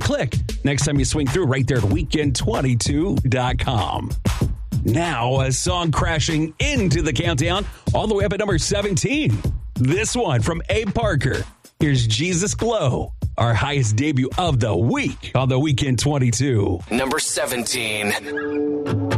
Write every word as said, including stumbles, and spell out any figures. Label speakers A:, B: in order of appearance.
A: click next time you swing through right there at weekend twenty-two dot com. Now, a song crashing into the countdown all the way up at number seventeen. This one from Abe Parker. Here's Jesus Glow, our highest debut of the week on the Weekend twenty-two.
B: Number seventeen.